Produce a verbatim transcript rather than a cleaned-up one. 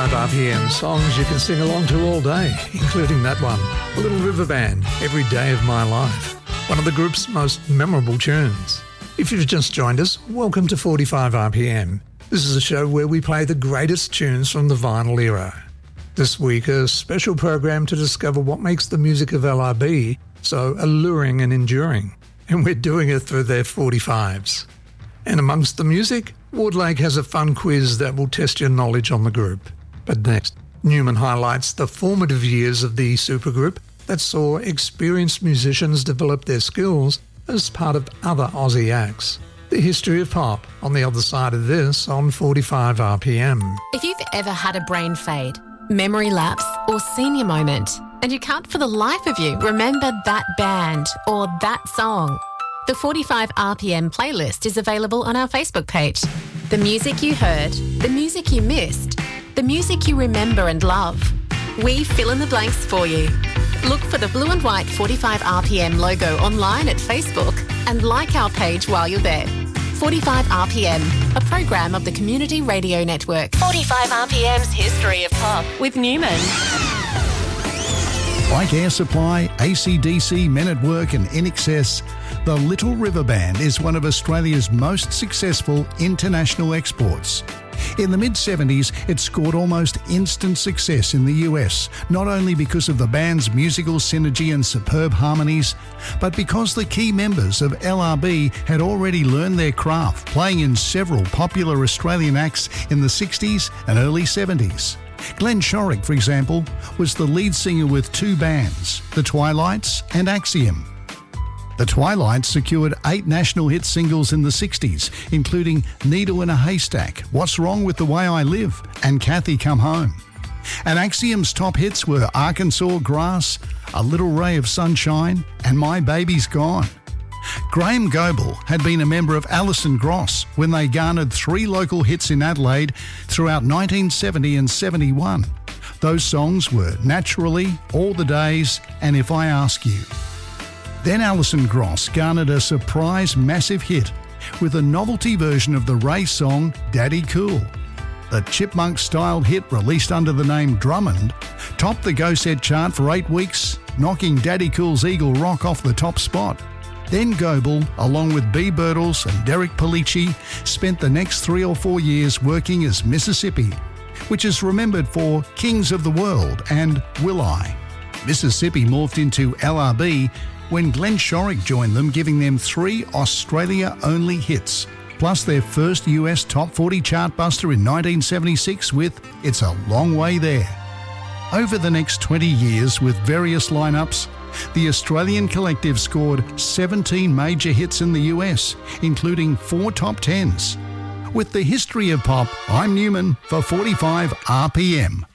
forty-five R P M, songs you can sing along to all day, including that one, Little River Band, Every Day of My Life, one of the group's most memorable tunes. If you've just joined us, welcome to forty-five R P M. This is a show where we play the greatest tunes from the vinyl era. This week, a special program to discover what makes the music of L R B so alluring and enduring. And we're doing it through their forty-fives. And amongst the music, Wardlake has a fun quiz that will test your knowledge on the group. But next, Newman highlights the formative years of the supergroup that saw experienced musicians develop their skills as part of other Aussie acts. The history of pop on the other side of this on forty-five R P M. If you've ever had a brain fade, memory lapse or senior moment, and you can't for the life of you remember that band or that song, the forty-five R P M playlist is available on our Facebook page. The music you heard, the music you missed, the music you remember and love. We fill in the blanks for you. Look for the blue and white forty-five R P M logo online at Facebook and like our page while you're there. forty-five R P M, a program of the Community Radio Network. forty-five R P M's History of Pop with Newman. Like Air Supply, A C D C, Men at Work and In Excess, the Little River Band is one of Australia's most successful international exports. In the mid-seventies, it scored almost instant success in the U S, not only because of the band's musical synergy and superb harmonies, but because the key members of L R B had already learned their craft, playing in several popular Australian acts in the sixties and early seventies. Glenn Shorrock, for example, was the lead singer with two bands, The Twilights and Axiom. The Twilights secured eight national hit singles in the sixties, including Needle in a Haystack, What's Wrong with the Way I Live, and Kathy Come Home. And Axiom's top hits were Arkansas Grass, A Little Ray of Sunshine, and My Baby's Gone. Graham Goebel had been a member of Alison Gross when they garnered three local hits in Adelaide throughout nineteen seventy and seventy-one. Those songs were Naturally, All the Days, and If I Ask You. Then Alison Gross garnered a surprise massive hit with a novelty version of the Ray song Daddy Cool. The Chipmunk-styled hit, released under the name Drummond, topped the Go Set chart for eight weeks, knocking Daddy Cool's Eagle Rock off the top spot. Then Goebel, along with Bea Birtles and Derek Polici, spent the next three or four years working as Mississippi, which is remembered for Kings of the World and Will I. Mississippi morphed into L R B when Glenn Shorrock joined them, giving them three Australia-only hits, plus their first U S top forty chart buster in nineteen seventy-six with It's a Long Way There. Over the next twenty years, with various lineups, the Australian collective scored seventeen major hits in the U S, including four top tens. With the history of pop, I'm Newman for forty-five R P M.